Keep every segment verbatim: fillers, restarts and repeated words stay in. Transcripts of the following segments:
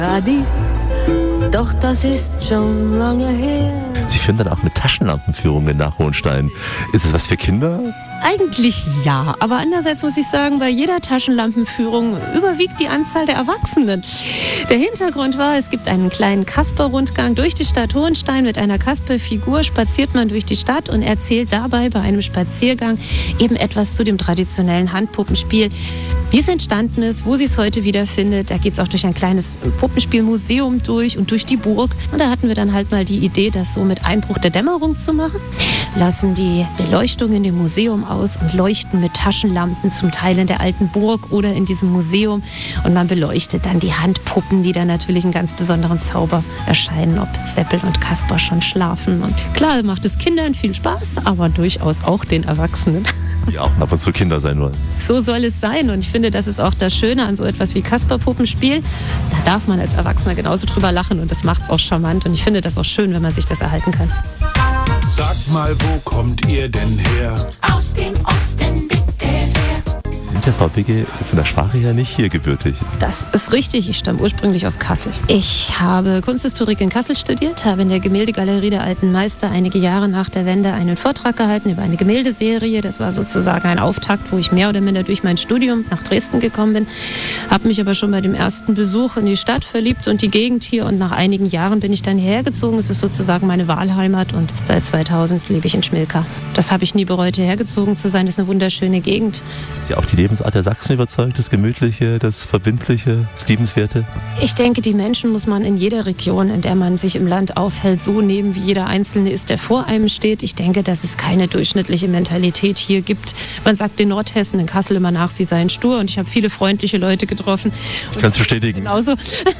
Paradies, doch das ist schon lange her. Sie führen dann auch mit Taschenlampenführungen nach Hohenstein. Ist es was für Kinder? Eigentlich ja, aber andererseits muss ich sagen, bei jeder Taschenlampenführung überwiegt die Anzahl der Erwachsenen. Der Hintergrund war, es gibt einen kleinen Kasper-Rundgang durch die Stadt Hohenstein. Mit einer Kasper-Figur spaziert man durch die Stadt und erzählt dabei bei einem Spaziergang eben etwas zu dem traditionellen Handpuppenspiel, wie es entstanden ist, wo sie es heute wiederfindet. Da geht es auch durch ein kleines Puppenspielmuseum durch und durch die Burg. Und da hatten wir dann halt mal die Idee, das so mit Einbruch der Dämmerung zu machen. Lassen die Beleuchtung in dem Museum aus und leuchten mit Taschenlampen zum Teil in der alten Burg oder in diesem Museum. Und man beleuchtet dann die Handpuppen, die dann natürlich einen ganz besonderen Zauber erscheinen, ob Seppel und Kasper schon schlafen. Und klar macht es Kindern viel Spaß, aber durchaus auch den Erwachsenen. Die auch ab und zu Kinder sein wollen. So soll es sein und ich finde, das ist auch das Schöne an so etwas wie Kasper-Puppenspiel. Da darf man als Erwachsener genauso drüber lachen und das macht es auch charmant und ich finde das auch schön, wenn man sich das erhalten kann. Sagt mal, wo kommt ihr denn her? Aus dem Osten bitte sehr. Sie sind ja, Frau Bigge, von der Sprache her nicht hier gebürtig. Das ist richtig. Ich stamme ursprünglich aus Kassel. Ich habe Kunsthistorik in Kassel studiert, habe in der Gemäldegalerie der Alten Meister einige Jahre nach der Wende einen Vortrag gehalten über eine Gemäldeserie. Das war sozusagen ein Auftakt, wo ich mehr oder minder durch mein Studium nach Dresden gekommen bin. Habe mich aber schon bei dem ersten Besuch in die Stadt verliebt und die Gegend hier. Und nach einigen Jahren bin ich dann hierher gezogen. Es ist sozusagen meine Wahlheimat und seit zweitausend lebe ich in Schmilka. Das habe ich nie bereut, hierher gezogen zu sein. Das ist eine wunderschöne Gegend. Ist ja auch die Lebensart der Sachsen überzeugt, das Gemütliche, das Verbindliche, das Liebenswerte? Ich denke, die Menschen muss man in jeder Region, in der man sich im Land aufhält, so nehmen, wie jeder Einzelne ist, der vor einem steht. Ich denke, dass es keine durchschnittliche Mentalität hier gibt. Man sagt den Nordhessen in Kassel immer nach, sie seien stur und ich habe viele freundliche Leute getroffen. Ich kann es bestätigen. Genauso.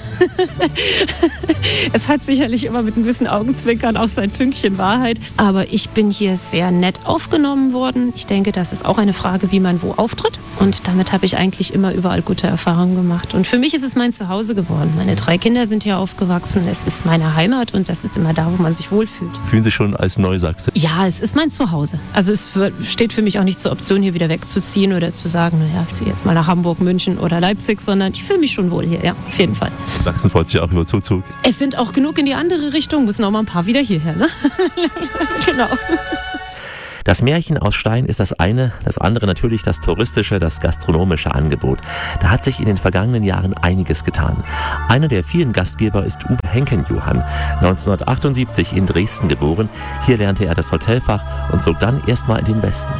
Es hat sicherlich immer mit ein bisschen Augenzwinkern auch sein Fünkchen Wahrheit, aber ich bin hier sehr nett aufgenommen worden. Ich denke, das ist auch eine Frage, wie man wo auftritt und damit habe ich eigentlich immer überall gute Erfahrungen gemacht. Und für mich ist es mein Zuhause geworden. Meine drei Kinder sind hier aufgewachsen. Es ist meine Heimat und das ist immer da, wo man sich wohlfühlt. Fühlen Sie schon als Neusachse? Ja, es ist mein Zuhause. Also es steht für mich auch nicht zur Option, hier wieder wegzuziehen oder zu sagen, naja, ich ziehe jetzt mal nach Hamburg, München oder Leipzig, sondern ich fühle mich schon wohl hier, ja, auf jeden Fall. Sachsen freut sich auch über Zuzug. Es sind auch genug in die andere Richtung, müssen auch mal ein paar wieder hierher, ne? Genau. Das Märchen aus Stein ist das eine, das andere natürlich das touristische, das gastronomische Angebot. Da hat sich in den vergangenen Jahren einiges getan. Einer der vielen Gastgeber ist Uwe Henken-Johann, neunzehnhundertachtundsiebzig in Dresden geboren. Hier lernte er das Hotelfach und zog dann erstmal in den Westen.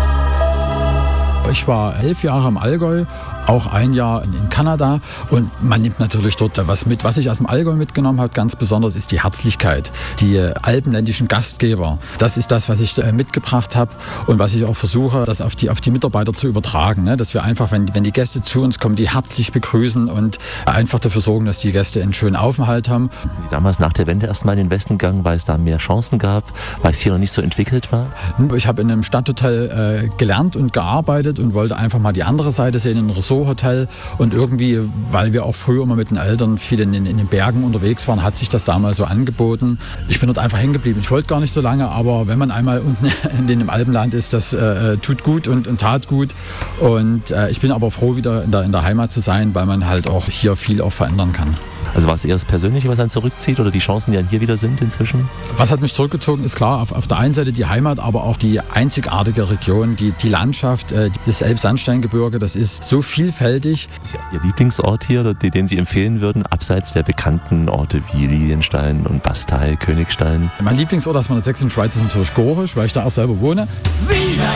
Ich war elf Jahre im Allgäu, auch ein Jahr in Kanada und man nimmt natürlich dort was mit. Was ich aus dem Allgäu mitgenommen habe, ganz besonders, ist die Herzlichkeit, die alpenländischen Gastgeber. Das ist das, was ich mitgebracht habe und was ich auch versuche, das auf die, auf die Mitarbeiter zu übertragen. Ne? Dass wir einfach, wenn, wenn die Gäste zu uns kommen, die herzlich begrüßen und einfach dafür sorgen, dass die Gäste einen schönen Aufenthalt haben. Sie damals nach der Wende erstmal in den Westen gegangen, weil es da mehr Chancen gab, weil es hier noch nicht so entwickelt war? Ich habe in einem Stadthotel äh, gelernt und gearbeitet und wollte einfach mal die andere Seite sehen, ein Ressorthotel. Und irgendwie, weil wir auch früher immer mit den Eltern viel in, in, in den Bergen unterwegs waren, hat sich das damals so angeboten. Ich bin dort einfach hängen geblieben. Ich wollte gar nicht so lange, aber wenn man einmal unten in dem Alpenland ist, das äh, tut gut und, und tat gut. Und äh, ich bin aber froh, wieder in der, in der Heimat zu sein, weil man halt auch hier viel auch verändern kann. Also war es eher das Persönliche, was einen zurückzieht oder die Chancen, die dann hier wieder sind inzwischen? Was hat mich zurückgezogen, ist klar, auf, auf der einen Seite die Heimat, aber auch die einzigartige Region, die, die Landschaft, äh, das Elbsandsteingebirge, das ist so vielfältig. Ist ja Ihr Lieblingsort hier, oder den Sie empfehlen würden, abseits der bekannten Orte wie Lilienstein und Bastei, Königstein? Mein Lieblingsort aus meiner sächsischen Schweiz ist natürlich Gorisch, weil ich da auch selber wohne. Viva